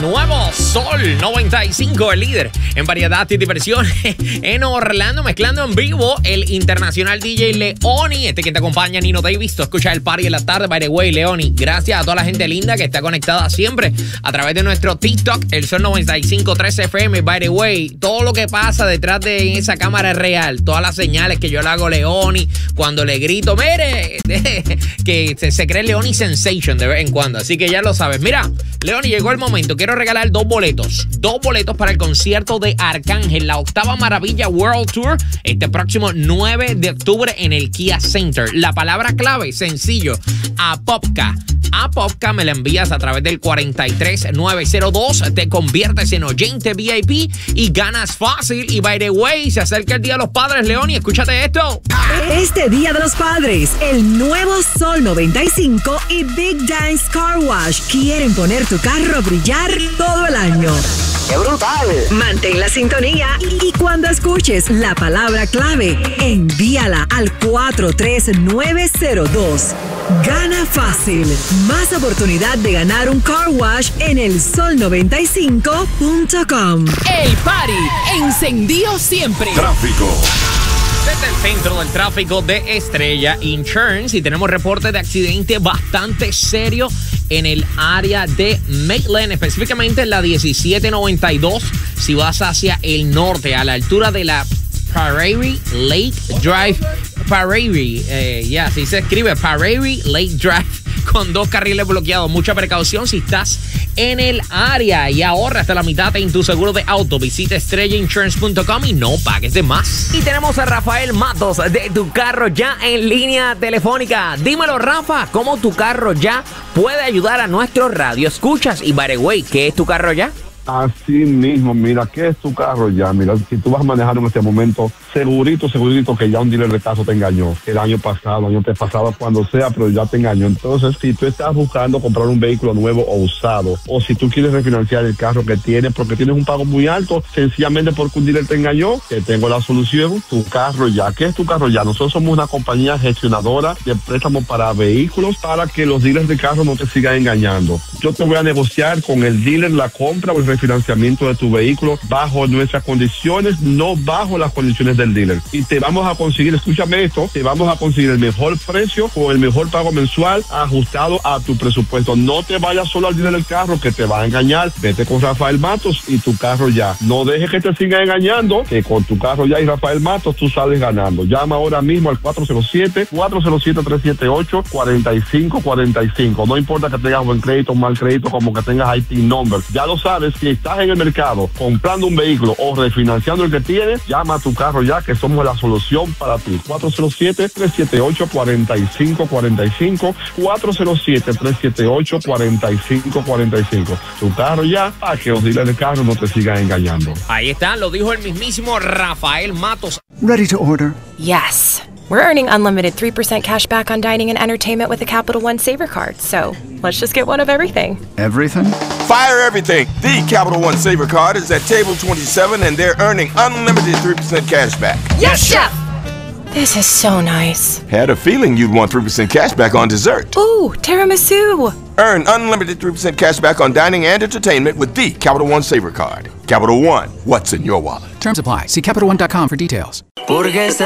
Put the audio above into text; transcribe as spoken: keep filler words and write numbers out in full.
nuevo Sol noventa y cinco, el líder en variedad y diversión en Orlando, mezclando en vivo el internacional D J Leoni. Este que te acompaña, Nino Davis. Tú escuchas el party en la tarde. By the way, Leoni, gracias a toda la gente linda que está conectada siempre a través de nuestro TikTok, el Sol noventa y cinco tres F M. By the way, todo lo que pasa detrás de esa cámara es real. Todas las señales que yo le hago a Leoni cuando le grito, mire, que se, se cree Leoni Sensation de vez en cuando. Así que ya lo sabes. Mira, Leoni, llegó el momento. Quiero regalar dos boletos. Dos boletos para el concierto de Arcángel, la octava maravilla World Tour, este próximo nueve de octubre en el Kia Center. La palabra clave, sencillo, Apopka. Apopka me la envías a través del cuatro tres nueve cero dos. Te conviertes en oyente V I P y ganas fácil. Y by the way, se acerca el Día de los Padres, Leoni. Escúchate esto. Este Día de los Padres, el nuevo Sol noventa y cinco y Big Dance Car Wash quieren poner tu carro a brillar todo el año. ¡Qué brutal! Mantén la sintonía y cuando escuches la palabra clave, envíala al cuatro tres nueve cero dos. Gana fácil. Más oportunidad de ganar un car wash en el sol noventa y cinco punto com. El party encendido siempre. Tráfico. Desde el centro del tráfico de Estrella Insurance, y tenemos reporte de accidente bastante serio en el área de Maitland, específicamente en la diecisiete noventa y dos, si vas hacia el norte, a la altura de la Prairie Lake Drive. Prairie, eh, ya, yeah, así se escribe, Prairie Lake Drive, con dos carriles bloqueados. Mucha precaución si estás en el área, y ahorra hasta la mitad en tu seguro de auto. Visita estrella insurance punto com y no pagues de más. Y tenemos a Rafael Matos de Tu Carro Ya en línea telefónica. Dímelo, Rafa, ¿cómo Tu Carro Ya puede ayudar a nuestro radio escuchas? Y by the way, ¿qué es Tu Carro Ya? Así mismo, mira, ¿qué es Tu Carro Ya? Mira, si tú vas a manejar en este momento, segurito, segurito que ya un dealer de caso te engañó. El año pasado, año pasado, cuando sea, pero ya te engañó. Entonces, si tú estás buscando comprar un vehículo nuevo o usado, o si tú quieres refinanciar el carro que tienes porque tienes un pago muy alto, sencillamente porque un dealer te engañó, te tengo la solución. Tu Carro Ya. ¿Qué es Tu Carro Ya? Nosotros somos una compañía gestionadora de préstamos para vehículos para que los dealers de carro no te sigan engañando. Yo te voy a negociar con el dealer la compra o el refinanciamiento de tu vehículo bajo nuestras condiciones, no bajo las condiciones del dealer. Y te vamos a conseguir, escúchame esto, te vamos a conseguir el mejor precio con el mejor pago mensual ajustado a tu presupuesto. No te vayas solo al dealer del carro que te va a engañar. Vete con Rafael Matos y Tu Carro Ya. No dejes que te sigan engañando, que con Tu Carro Ya y Rafael Matos tú sales ganando. Llama ahora mismo al cuatro cero siete, cuatro cero siete, tres siete ocho, cuatro cinco cuatro cinco. No importa que tengas buen crédito o mal crédito, como que tengas I T number. Ya lo sabes, si estás en el mercado comprando un vehículo o refinanciando el que tienes, llama a Tu Carro Ya, que somos la solución para ti. cuatro cero siete, tres siete ocho, cuatro cinco cuatro cinco, cuatro cero siete, tres siete ocho, cuatro cinco cuatro cinco. Tu Carro Ya, para que los dealers de carro no te sigan engañando. Ahí está, lo dijo el mismísimo Rafael Matos. Ready to order? Yes. We're earning unlimited three percent cash back on dining and entertainment with the Capital One Saver Card. So let's just get one of everything. Everything? Fire everything. The Capital One Saver Card is at table twenty-seven, and they're earning unlimited three percent cash back. Yes, Chef! This is so nice. Had a feeling you'd want three percent cash back on dessert. Ooh, tiramisu. Earn unlimited three percent cash back on dining and entertainment with the Capital One Saver Card. Capital One, what's in your wallet? Terms apply. See Capital One dot com for details.